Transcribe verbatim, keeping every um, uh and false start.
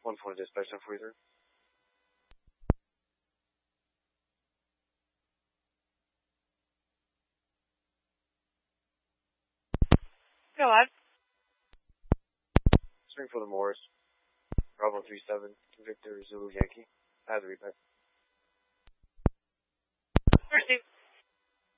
one four dispatch, ten forty-three. Go on. Springfield and Morris. Bravo three seven, Victor Zulu Yankee. I have the repack. Receive.